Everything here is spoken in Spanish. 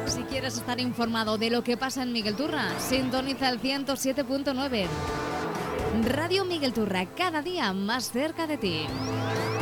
Si quieres estar informado de lo que pasa en Miguel Turra, sintoniza el 107.9. Radio Miguel Turra, cada día más cerca de ti.